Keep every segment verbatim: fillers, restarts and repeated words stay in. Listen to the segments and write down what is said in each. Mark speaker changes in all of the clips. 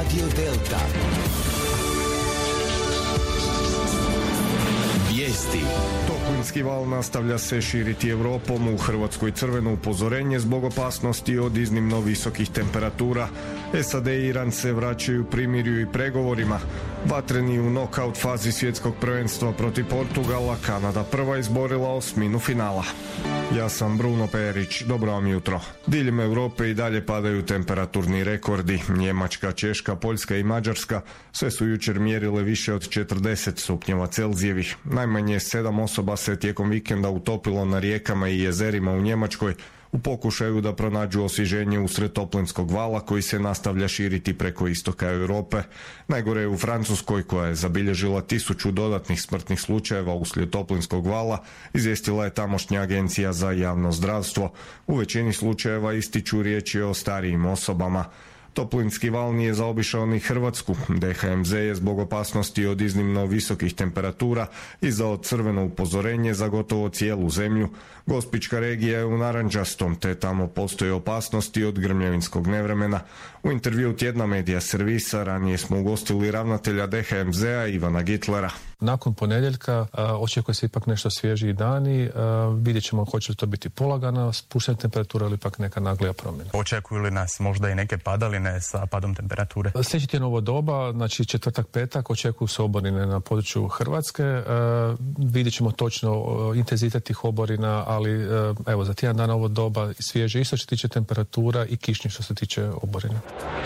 Speaker 1: Radio Delta. Vijesti.
Speaker 2: Toplinski val nastavlja se širiti Europom. U Hrvatskoj crveno upozorenje zbog opasnosti od iznimno visokih temperatura. S A D i Iran se vraćaju primirju i pregovorima. Vatreni u nokaut fazi svjetskog prvenstva protiv Portugala, Kanada prva izborila osminu finala. Ja sam Bruno Perić, dobro vam jutro. Diljem Europe i dalje padaju temperaturni rekordi. Njemačka, Češka, Poljska i Mađarska sve su jučer mjerile više od četrdeset stupnjeva Celzijevih. Najmanje sedam osoba se tijekom vikenda utopilo na rijekama i jezerima u Njemačkoj u pokušaju da pronađu osvježenje usred toplinskog vala koji se nastavlja širiti preko istoka Europe. Najgore je u Francuskoj, koja je zabilježila tisuću dodatnih smrtnih slučajeva uslijed toplinskog vala, izvijestila je tamošnja agencija za javno zdravstvo. U većini slučajeva ističu riječi o starijim osobama. Toplinski val nije zaobišao ni Hrvatsku. D H M Z je zbog opasnosti od iznimno visokih temperatura izdao crveno upozorenje za gotovo cijelu zemlju. Gospićka regija je u narančastom, te tamo postoje opasnosti od grmljavinskog nevremena. U intervju tjedna Medija servisa ranije smo ugostili ravnatelja D H M Z-a Ivana Gitlera.
Speaker 3: Nakon ponedjeljka a, očekuje se ipak nešto svježiji dani. A, vidjet ćemo hoće li to biti polagana spuštena temperatura ili ipak neka naglija promjena.
Speaker 4: Očekuju li nas možda i neke padaline sa padom temperature?
Speaker 3: Sljedeći tjedan ovo doba, znači četvrtak, petak, očekuju se oborine na području Hrvatske. A, vidjet ćemo točno o, intenzitet tih oborina, ali a, evo za tjedan dana ovo doba svježe isto što se tiče temperatura i kišnje što se tiče oborina.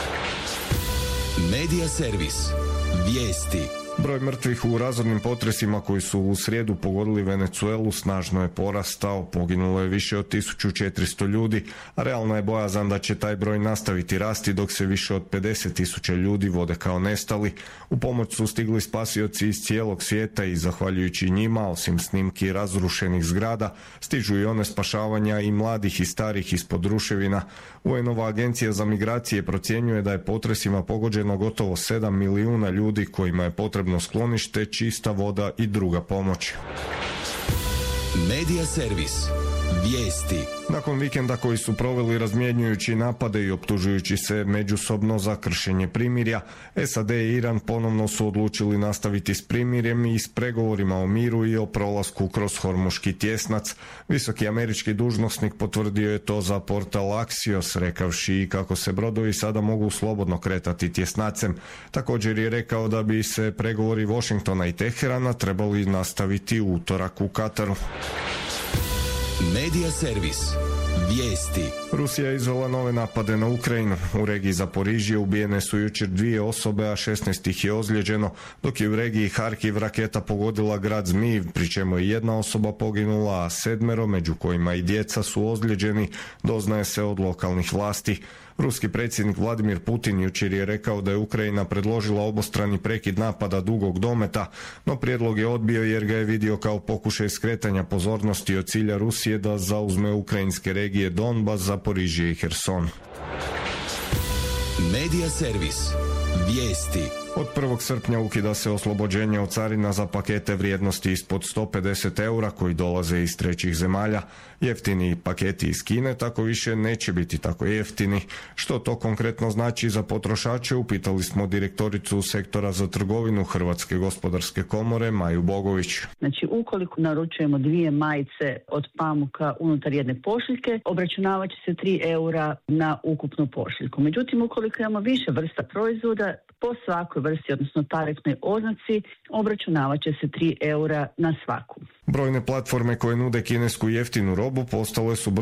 Speaker 1: Medija servis. Vijesti.
Speaker 2: Broj mrtvih u razornim potresima koji su u srijedu pogodili Venezuelu snažno je porastao, poginulo je više od tisuću četiristo ljudi, a realna je bojazan da će taj broj nastaviti rasti dok se više od pedeset tisuća ljudi vode kao nestali. U pomoć su stigli spasioci iz cijelog svijeta i zahvaljujući njima, osim snimki razrušenih zgrada, stižu i one spašavanja i mladih i starih ispod ruševina. U N-ova agencija za migracije procjenjuje da je potresima pogođeno gotovo sedam milijuna ljudi kojima je potrebno sklonište, čista voda i druga pomoć.
Speaker 1: Medija servis. Vijesti.
Speaker 2: Nakon vikenda koji su proveli razmjenjujući napade i optužujući se međusobno za kršenje primirja, S A D i Iran ponovno su odlučili nastaviti s primirjem i s pregovorima o miru i o prolasku kroz Hormuški tjesnac. Visoki američki dužnosnik potvrdio je to za portal Axios, rekavši kako se brodovi sada mogu slobodno kretati tjesnacem. Također je rekao da bi se pregovori Washingtona i Teherana trebali nastaviti u utorak u Kataru.
Speaker 1: Medija servis. Vijesti.
Speaker 2: Rusija je izvela nove napade na Ukrajinu. U regiji Zaporižje ubijene su jučer dvije osobe, a šesnaest ih je ozlijeđeno, dok je u regiji Harkiv raketa pogodila grad Zmiv, pri čemu je jedna osoba poginula, a sedmero, među kojima i djeca, su ozlijeđeni, doznaje se od lokalnih vlasti. Ruski predsjednik Vladimir Putin jučer je rekao da je Ukrajina predložila obostrani prekid napada dugog dometa, no prijedlog je odbio jer ga je vidio kao pokušaj skretanja pozornosti od cilja Rusije da zauzme ukrajinske regije Donbas, Zaporižje i Herson.
Speaker 1: Medija servis. Vijesti.
Speaker 2: Od prvog srpnja ukida se oslobođenje od carina za pakete vrijednosti ispod sto pedeset eura koji dolaze iz trećih zemalja. Jeftini paketi iz Kine tako više neće biti tako jeftini. Što to konkretno znači za potrošače, upitali smo direktoricu sektora za trgovinu Hrvatske gospodarske komore Maju Bogović.
Speaker 5: Znači, ukoliko naručujemo dvije majice od pamuka unutar jedne pošiljke, obračunavat će se tri eura na ukupnu pošiljku. Međutim, ukoliko imamo više vrsta proizvoda, po svakoj vrsti, odnosno tarifnoj oznaci, obračunavat će se tri eura na svaku.
Speaker 2: Brojne platforme koje nude kinesku jeftinu robu postale su